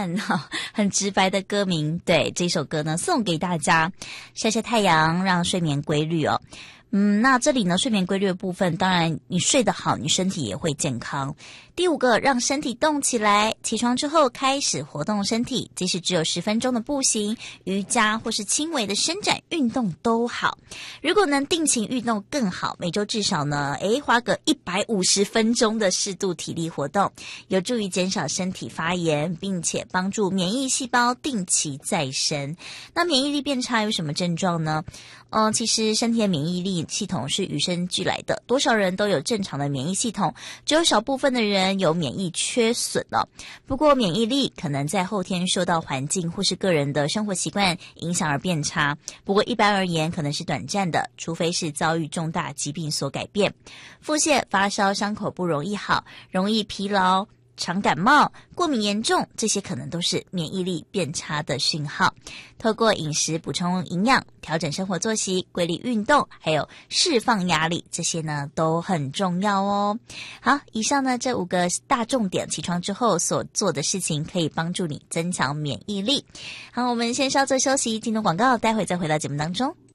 看很直白的歌名，对，这首歌呢送给大家，晒晒太阳让睡眠规律哦。那这里呢，睡眠规律的部分，当然你睡得好，你身体也会健康。第5个，让身体动起来，起床之后开始活动身体，即使只有10分钟的步行、瑜伽或是轻微的伸展运动都好。如果能定期运动更好，每周至少呢，花个150分钟的适度体力活动，有助于减少身体发炎，并且帮助免疫细胞定期再生。那免疫力变差有什么症状呢？其实身体的免疫力系统是与生俱来的，多少人都有正常的免疫系统，只有少部分的人有免疫缺损了。不过免疫力可能在后天受到环境或是个人的生活习惯影响而变差，不过一般而言可能是短暂的，除非是遭遇重大疾病所改变。腹泻、发烧、伤口不容易好，容易疲劳、常感冒、过敏严重，这些可能都是免疫力变差的讯号。透过饮食补充营养，调整生活作息，规律运动，还有释放压力，这些呢都很重要哦。好，以上呢这5个大重点，起床之后所做的事情可以帮助你增强免疫力。好，我们先稍作休息，进入广告，待会再回到节目当中。